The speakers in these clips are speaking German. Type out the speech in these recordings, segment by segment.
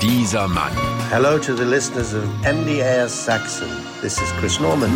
dieser Mann. Hello to the listeners of MDR Saxon. This is Chris Norman.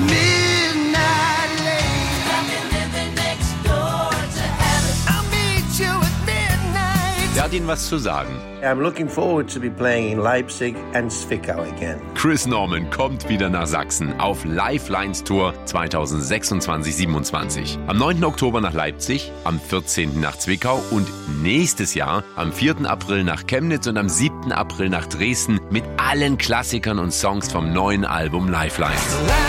Der hat Ihnen was zu sagen. I'm looking forward to be playing in Leipzig and Zwickau again. Chris Norman kommt wieder nach Sachsen auf Lifelines Tour 2026-27. Am 9. Oktober nach Leipzig, am 14. nach Zwickau und nächstes Jahr am 4. April nach Chemnitz und am 7. April nach Dresden mit allen Klassikern und Songs vom neuen Album Lifelines.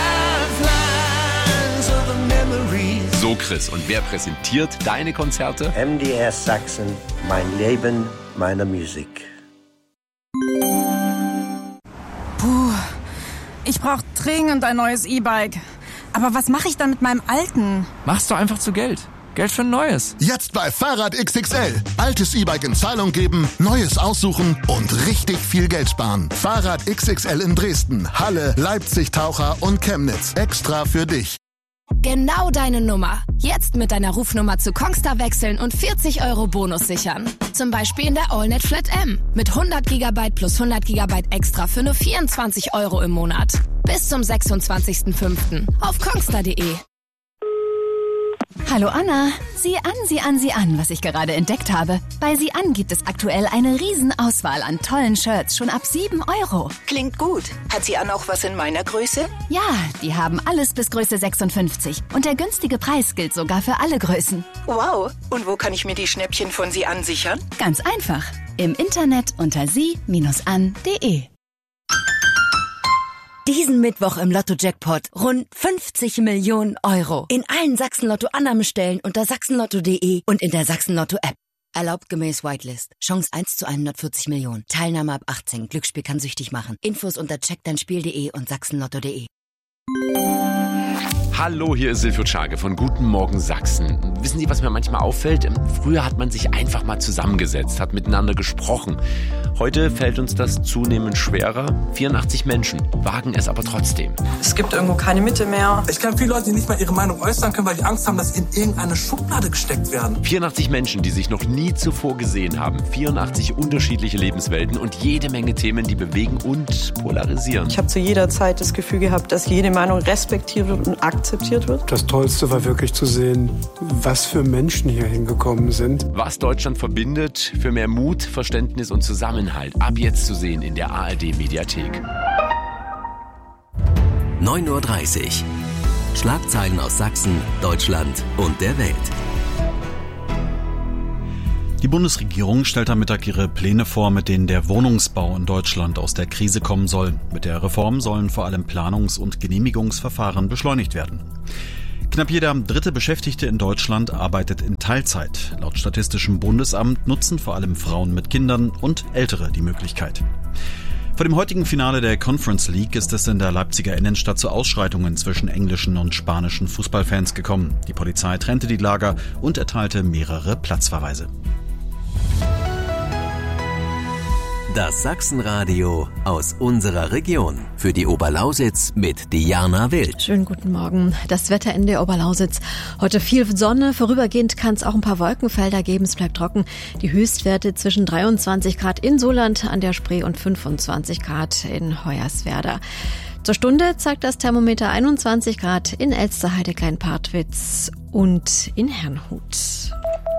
So Chris, und wer präsentiert deine Konzerte? MDR Saxon, mein Leben, meine Musik. Puh, ich brauche dringend ein neues E-Bike. Aber was mache ich dann mit meinem alten? Machst du einfach zu Geld. Geld für ein neues. Jetzt bei Fahrrad XXL. Altes E-Bike in Zahlung geben, neues aussuchen und richtig viel Geld sparen. Fahrrad XXL in Dresden, Halle, Leipzig, Taucher und Chemnitz. Extra für dich. Genau deine Nummer. Jetzt mit deiner Rufnummer zu Kongstar wechseln und 40 € Bonus sichern. Zum Beispiel in der AllNet Flat M. Mit 100 GB plus 100 GB extra für nur 24 € im Monat. Bis zum 26.05. auf kongstar.de. Hallo Anna, sieh an, was ich gerade entdeckt habe. Bei Sieh an gibt es aktuell eine Riesenauswahl an tollen Shirts, schon ab 7 €. Klingt gut. Hat Sieh an auch was in meiner Größe? Ja, die haben alles bis Größe 56 und der günstige Preis gilt sogar für alle Größen. Wow, und wo kann ich mir die Schnäppchen von Sieh an sichern? Ganz einfach, im Internet unter sie-an.de. Diesen Mittwoch im Lotto-Jackpot rund 50 Millionen €. In allen Sachsen-Lotto-Annahmestellen unter sachsenlotto.de und in der Sachsen-Lotto-App. Erlaubt gemäß Whitelist. Chance 1 zu 140 Millionen. Teilnahme ab 18. Glücksspiel kann süchtig machen. Infos unter checkdeinspiel.de und sachsenlotto.de. Hallo, hier ist Silvio Czage von Guten Morgen Sachsen. Wissen Sie, was mir manchmal auffällt? Früher hat man sich einfach mal zusammengesetzt, hat miteinander gesprochen. Heute fällt uns das zunehmend schwerer. 84 Menschen wagen es aber trotzdem. Es gibt irgendwo keine Mitte mehr. Ich kenne viele Leute, die nicht mal ihre Meinung äußern können, weil die Angst haben, dass sie in irgendeine Schublade gesteckt werden. 84 Menschen, die sich noch nie zuvor gesehen haben. 84 unterschiedliche Lebenswelten und jede Menge Themen, die bewegen und polarisieren. Ich habe zu jeder Zeit das Gefühl gehabt, dass jede Meinung respektiert wird und akzeptiert wird. Das Tollste war wirklich zu sehen, was für Menschen hier hingekommen sind. Was Deutschland verbindet, für mehr Mut, Verständnis und Zusammenhalt. Ab jetzt zu sehen in der ARD-Mediathek. 9:30 Uhr. Schlagzeilen aus Sachsen, Deutschland und der Welt. Die Bundesregierung stellt am Mittag ihre Pläne vor, mit denen der Wohnungsbau in Deutschland aus der Krise kommen soll. Mit der Reform sollen vor allem Planungs- und Genehmigungsverfahren beschleunigt werden. Knapp jeder dritte Beschäftigte in Deutschland arbeitet in Teilzeit. Laut Statistischem Bundesamt nutzen vor allem Frauen mit Kindern und Ältere die Möglichkeit. Vor dem heutigen Finale der Conference League ist es in der Leipziger Innenstadt zu Ausschreitungen zwischen englischen und spanischen Fußballfans gekommen. Die Polizei trennte die Lager und erteilte mehrere Platzverweise. Das Sachsenradio aus unserer Region. Für die Oberlausitz mit Diana Wild. Schönen guten Morgen. Das Wetter in der Oberlausitz. Heute viel Sonne. Vorübergehend kann es auch ein paar Wolkenfelder geben. Es bleibt trocken. Die Höchstwerte zwischen 23 Grad in Sohland an der Spree und 25 Grad in Hoyerswerda. Zur Stunde zeigt das Thermometer 21 Grad in Elsterheide, Kleinpartwitz und in Herrnhut.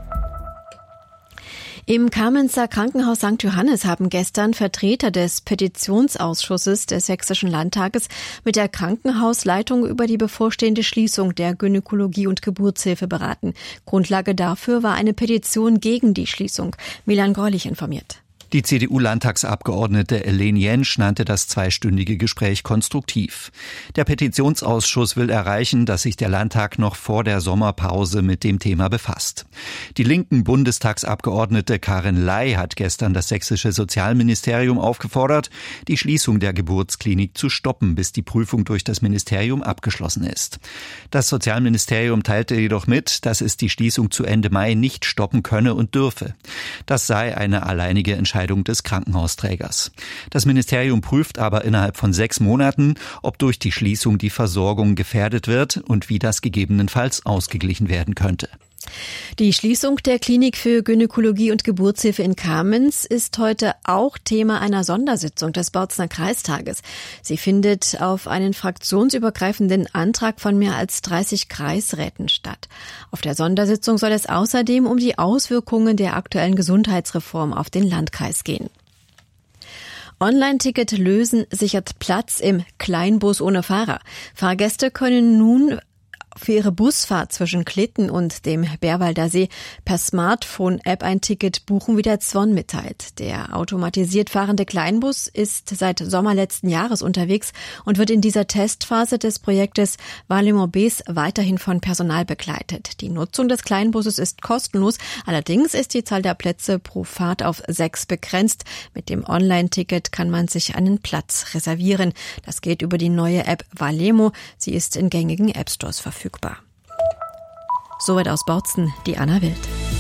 Im Kamenzer Krankenhaus St. Johannes haben gestern Vertreter des Petitionsausschusses des Sächsischen Landtages mit der Krankenhausleitung über die bevorstehende Schließung der Gynäkologie- und Geburtshilfe beraten. Grundlage dafür war eine Petition gegen die Schließung. Milan Greulich informiert. Die CDU-Landtagsabgeordnete Elaine Jentsch nannte das zweistündige Gespräch konstruktiv. Der Petitionsausschuss will erreichen, dass sich der Landtag noch vor der Sommerpause mit dem Thema befasst. Die linken Bundestagsabgeordnete Karin Ley hat gestern das sächsische Sozialministerium aufgefordert, die Schließung der Geburtsklinik zu stoppen, bis die Prüfung durch das Ministerium abgeschlossen ist. Das Sozialministerium teilte jedoch mit, dass es die Schließung zu Ende Mai nicht stoppen könne und dürfe. Das sei eine alleinige Entscheidung des Krankenhausträgers. Das Ministerium prüft aber innerhalb von 6 Monaten, ob durch die Schließung die Versorgung gefährdet wird und wie das gegebenenfalls ausgeglichen werden könnte. Die Schließung der Klinik für Gynäkologie und Geburtshilfe in Kamenz ist heute auch Thema einer Sondersitzung des Bautzner Kreistages. Sie findet auf einen fraktionsübergreifenden Antrag von mehr als 30 Kreisräten statt. Auf der Sondersitzung soll es außerdem um die Auswirkungen der aktuellen Gesundheitsreform auf den Landkreis gehen. Online-Ticket lösen sichert Platz im Kleinbus ohne Fahrer. Fahrgäste können nun für ihre Busfahrt zwischen Klitten und dem Bärwalder See per Smartphone-App ein Ticket buchen, wie der Zwon mitteilt. Der automatisiert fahrende Kleinbus ist seit Sommer letzten Jahres unterwegs und wird in dieser Testphase des Projektes Valemo Bs weiterhin von Personal begleitet. Die Nutzung des Kleinbusses ist kostenlos, allerdings ist die Zahl der Plätze pro Fahrt auf 6 begrenzt. Mit dem Online-Ticket kann man sich einen Platz reservieren. Das geht über die neue App Valemo. Sie ist in gängigen App-Stores verfügbar. Soweit aus Bautzen, Diana Wild.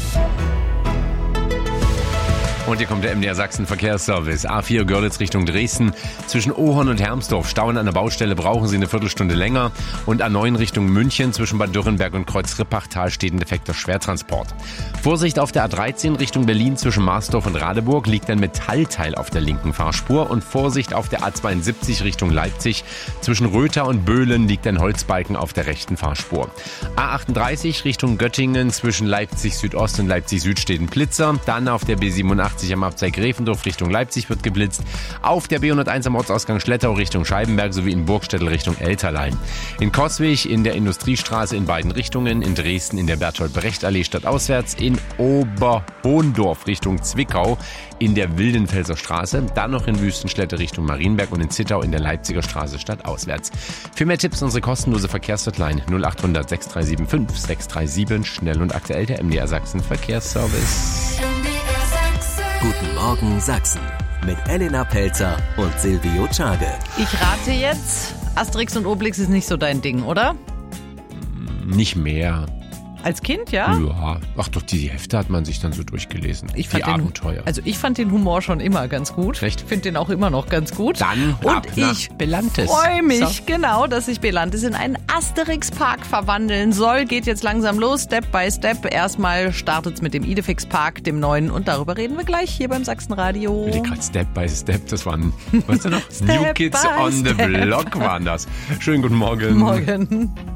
Und hier kommt der MDR Sachsen Verkehrsservice. A4 Görlitz Richtung Dresden. Zwischen Ohorn und Hermsdorf stauen an der Baustelle, brauchen Sie eine Viertelstunde länger. Und A9 Richtung München zwischen Bad Dürrenberg und Kreuz-Rippachtal steht ein defekter Schwertransport. Vorsicht auf der A13 Richtung Berlin zwischen Marsdorf und Radeburg liegt ein Metallteil auf der linken Fahrspur. Und Vorsicht auf der A72 Richtung Leipzig zwischen Röther und Böhlen liegt ein Holzbalken auf der rechten Fahrspur. A38 Richtung Göttingen zwischen Leipzig Südost und Leipzig Süd steht ein Blitzer. Dann auf der B87 am Abzweig Gräfendorf Richtung Leipzig wird geblitzt. Auf der B101 am Ortsausgang Schlettau Richtung Scheibenberg sowie in Burgstädtel Richtung Elterlein. In Coswig in der Industriestraße in beiden Richtungen. In Dresden in der Bertolt-Brecht-Allee stadtauswärts. In Oberhohndorf Richtung Zwickau in der Wildenfelser Straße. Dann noch in Wüstenstädte Richtung Marienberg und in Zittau in der Leipziger Straße stadtauswärts. Für mehr Tipps unsere kostenlose Verkehrshotline 0800 6375 637. Schnell und aktuell der MDR Sachsen Verkehrsservice. Guten Morgen Sachsen mit Elena Pelzer und Silvio Czage. Ich rate jetzt, Asterix und Obelix ist nicht so dein Ding, oder? Nicht mehr. Als Kind, ja? Ja. Ach doch, die Hefte hat man sich dann so durchgelesen. Ich fand die Abenteuer. Ich fand den Humor schon immer ganz gut. Echt? Ich finde den auch immer noch ganz gut. Dann und ich Belantes. freue mich, genau, dass sich Belantes in einen Asterix-Park verwandeln soll. Geht jetzt langsam los, Step by Step. Erstmal startet es mit dem Idefix-Park, dem neuen. Und darüber reden wir gleich hier beim Sachsenradio. Die gerade Step by Step, das waren, weißt du noch? New Kids on the Block waren das. Schönen guten Morgen. Morgen.